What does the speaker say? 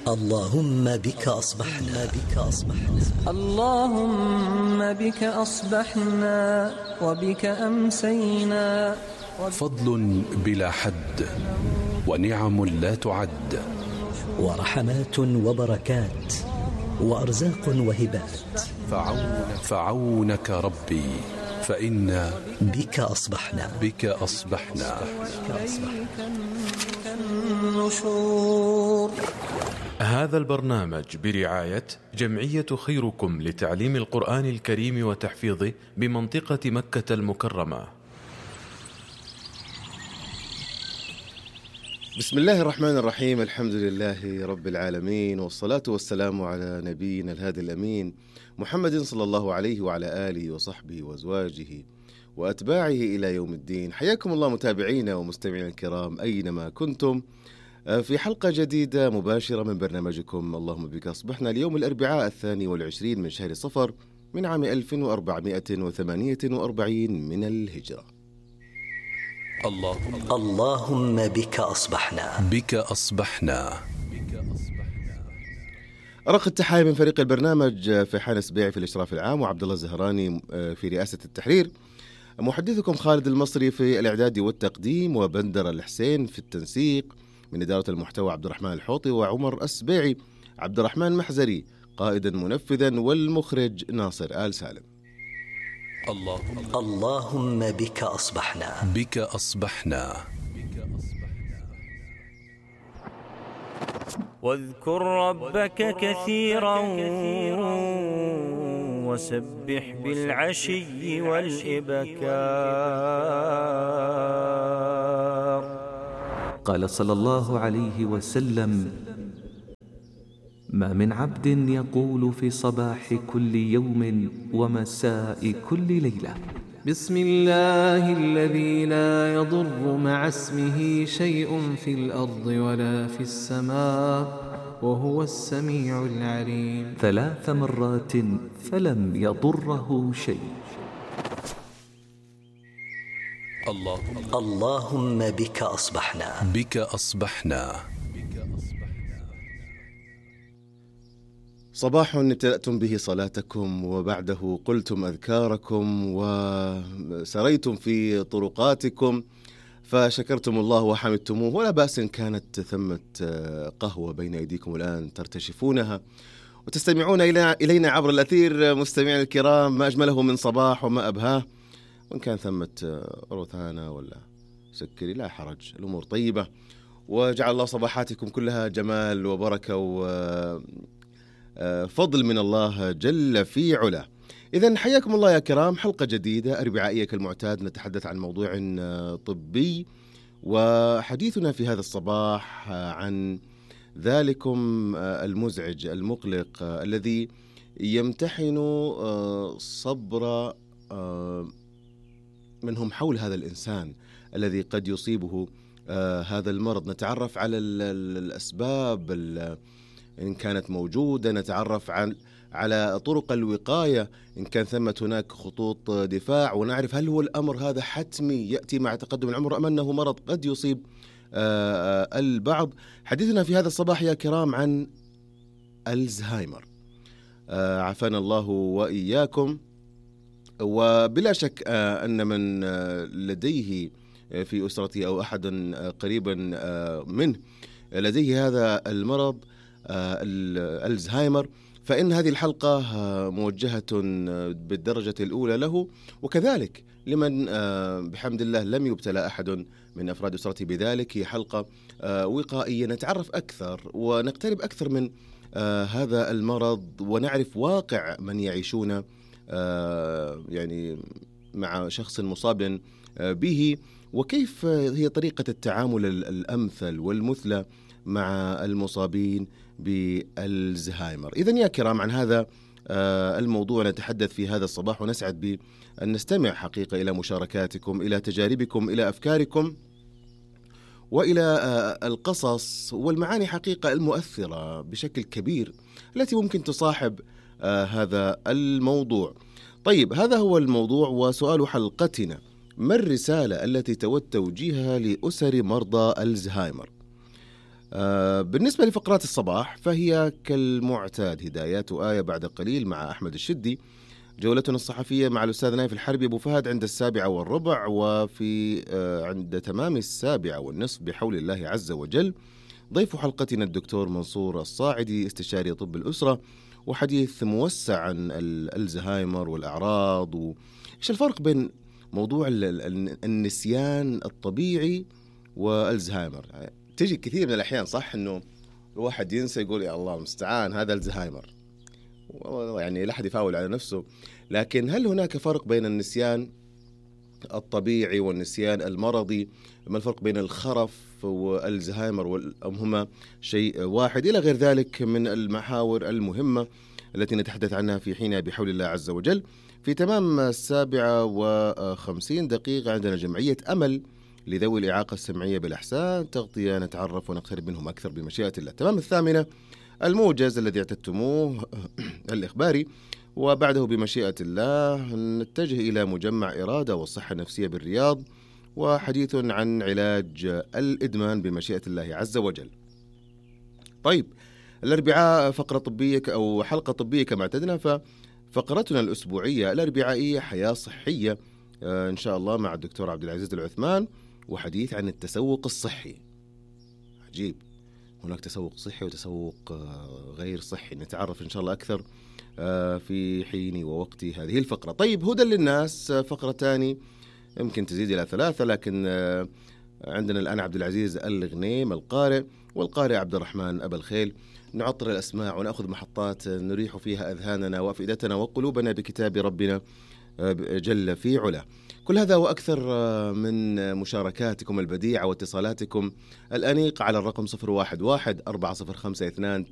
اللهم بك أصبحنا اللهم بك أصبحنا وبك أمسينا. فضل بلا حد ونعم لا تعد، ورحمات وبركات وأرزاق وهبات. فعونك ربي فإنا بك أصبحنا النشور. هذا البرنامج برعاية جمعية خيركم لتعليم القرآن الكريم وتحفيظه بمنطقة مكة المكرمة. بسم الله الرحمن الرحيم، الحمد لله رب العالمين، والصلاة والسلام على نبينا الهادي الأمين محمد صلى الله عليه وعلى آله وصحبه وأزواجه وأتباعه إلى يوم الدين. حياكم الله متابعينا ومستمعينا الكرام أينما كنتم في حلقة جديدة مباشرة من برنامجكم اللهم بك أصبحنا، اليوم الأربعاء 22 من شهر صفر من عام 1448 من الهجرة. اللهم بك أصبحنا. أرق التحايا من فريق البرنامج فيحان السبيعي في الإشراف العام، وعبد الله الزهراني في رئاسة التحرير، محدثكم خالد المصري في الإعداد والتقديم، وبندر الحسين في التنسيق، من إدارة المحتوى عبد الرحمن الحوطي وعمر السبيعي، عبد الرحمن محزري قائدا منفذا، والمخرج ناصر آل سالم. اللهم بك أصبحنا. واذكر ربك كثيرا وسبح بالعشي والإبكار. قال صلى الله عليه وسلم: ما من عبد يقول في صباح كل يوم ومساء كل ليلة: بسم الله الذي لا يضر مع اسمه شيء في الأرض ولا في السماء وهو السميع العليم 3 مرات فلم يضره شيء. اللهم بك أصبحنا. صباح ابتدأتم به صلاتكم، وبعده قلتم أذكاركم، وسريتم في طرقاتكم فشكرتم الله وحمدتموه، ولا بأس إن كانت ثمة قهوة بين أيديكم الآن ترتشفونها وتستمعون إلينا عبر الأثير. مستمعين الكرام، ما أجمله من صباح وما أبهاه، وإن كان ثمة روثانا ولا سكري لا حرج، الأمور طيبة، وجعل الله صباحاتكم كلها جمال وبركة فضل من الله جل في علا. إذن حياكم الله يا كرام، حلقة جديدة أربعائية كالمعتاد، نتحدث عن موضوع طبي، وحديثنا في هذا الصباح عن ذلكم المزعج المقلق الذي يمتحن صبر منهم حول هذا الإنسان الذي قد يصيبه هذا المرض. نتعرف على الأسباب إن كانت موجودة، نتعرف على طرق الوقاية إن كان ثمة هناك خطوط دفاع، ونعرف هل هو الأمر هذا حتمي يأتي مع تقدم العمر أم أنه مرض قد يصيب البعض. حديثنا في هذا الصباح يا كرام عن الزهايمر، عافانا الله وإياكم. وبلا شك أن من لديه في أسرته أو أحد قريبا منه لديه هذا المرض الزهايمر، فإن هذه الحلقة موجهة بالدرجة الأولى له، وكذلك لمن بحمد الله لم يبتلى أحد من أفراد أسرته بذلك. هي حلقة وقائية، نتعرف أكثر ونقترب أكثر من هذا المرض، ونعرف واقع من يعيشون يعني مع شخص مصاب به، وكيف هي طريقة التعامل الأمثل والمثلى مع المصابين بالزهايمر. إذن يا كرام، عن هذا الموضوع نتحدث في هذا الصباح، ونسعد بأن نستمع حقيقة إلى مشاركاتكم، إلى تجاربكم، إلى أفكاركم، وإلى القصص والمعاني حقيقة المؤثرة بشكل كبير التي ممكن تصاحب هذا الموضوع. طيب، هذا هو الموضوع وسؤال حلقتنا: ما الرسالة التي تود توجيهها لأسر مرضى الزهايمر؟ بالنسبة لفقرات الصباح فهي كالمعتاد هدايات وآية بعد قليل مع أحمد الشدي. جولتنا الصحفية مع الأستاذ نايف الحربي أبو فهد عند 7:15، وفي عند تمام 7:30 بحول الله عز وجل ضيف حلقتنا الدكتور منصور الصاعدي استشاري طب الأسرة، وحديث موسع عن الزهايمر والأعراض وإيش الفرق بين موضوع النسيان الطبيعي والزهايمر. تجي كثير من الأحيان صح إنه الواحد ينسى يقول يا الله المستعان هذا الزهايمر، يعني لا أحد يفاول على نفسه. لكن هل هناك فرق بين النسيان الطبيعي والنسيان المرضي؟ ما الفرق بين الخرف والزهايمر أم هما شيء واحد؟ إلى غير ذلك من المحاور المهمة التي نتحدث عنها في حينها بحول الله عز وجل. في تمام 7:50 عندنا جمعية أمل لذوي الإعاقة السمعية بالإحسان، تغطية نتعرف ونقترب منهم أكثر بمشيئة الله. تمام 8 الموجز الذي اعتدتموه الإخباري، وبعده بمشيئة الله نتجه إلى مجمع إرادة والصحة النفسية بالرياض، وحديث عن علاج الإدمان بمشيئة الله عز وجل. طيب الأربعاء فقرة طبية أو حلقة طبية كما اعتدنا، ففقرتنا الأسبوعية الأربعائية حياة صحية إن شاء الله مع الدكتور عبد العزيز العثمان، وحديث عن التسوق الصحي. عجيب، هناك تسوق صحي وتسوق غير صحي، نتعرف إن شاء الله أكثر في حين ووقت هذه الفقرة. طيب هدى للناس فقرة تاني يمكن تزيد إلى 3، لكن عندنا الآن عبد العزيز الغنيم القارئ، والقارئ عبد الرحمن أبا الخيل. نعطر الأسماع ونأخذ محطات نريح فيها أذهاننا وأفئدتنا وقلوبنا بكتاب ربنا جل في علا. كل هذا وأكثر من مشاركاتكم البديعة واتصالاتكم الأنيقة على الرقم 011-405-2